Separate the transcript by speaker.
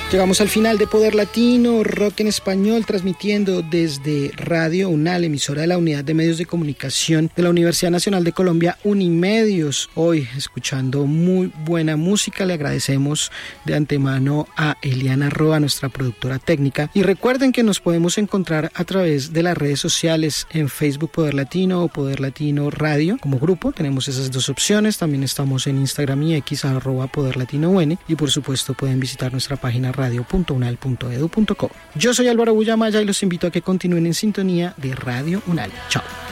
Speaker 1: Llegamos al final de Poder Latino, rock en español, transmitiendo desde Radio UNAL, emisora de la Unidad de Medios de Comunicación de la Universidad Nacional de Colombia, Unimedios. Hoy, escuchando muy buena música, le agradecemos de antemano a Eliana Roa, nuestra productora técnica. Y recuerden que nos podemos encontrar a través de las redes sociales, en Facebook Poder Latino o Poder Latino Radio como grupo. Tenemos esas dos opciones. También estamos en Instagram y X, @PoderLatinoUN. Y por supuesto pueden visitar nuestra página radio.unal.edu.co. Yo soy Álvaro Bullamaya y los invito a que continúen en sintonía de Radio UNAL. Chao.